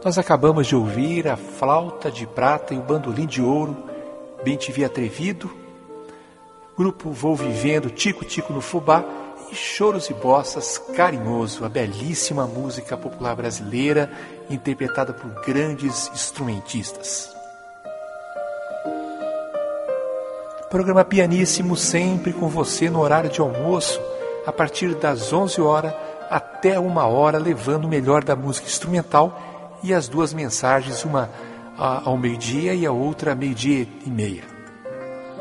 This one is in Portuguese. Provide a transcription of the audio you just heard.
Nós acabamos de ouvir a Flauta de Prata e o Bandolim de Ouro, Bem-te-vi Atrevido, grupo Vou Vivendo, Tico Tico no Fubá e Choros e Bossas, Carinhoso, a belíssima música popular brasileira interpretada por grandes instrumentistas. Programa Pianíssimo sempre com você no horário de almoço, a partir das 11 horas até 1 hora, levando o melhor da música instrumental e as duas mensagens, uma ao meio-dia e a outra ao meio-dia e meia.